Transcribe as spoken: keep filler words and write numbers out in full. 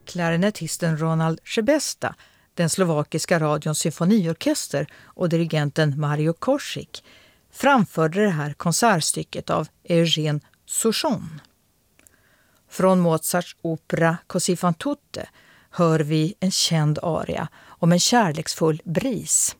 klarinettisten Ronald Sebesta, den slovakiska radions symfoniorkester och dirigenten Mario Korsik framförde det här konsertstycket av Eugène Souchon. Från Mozarts opera Così fan tutte hör vi en känd aria om en kärleksfull bris.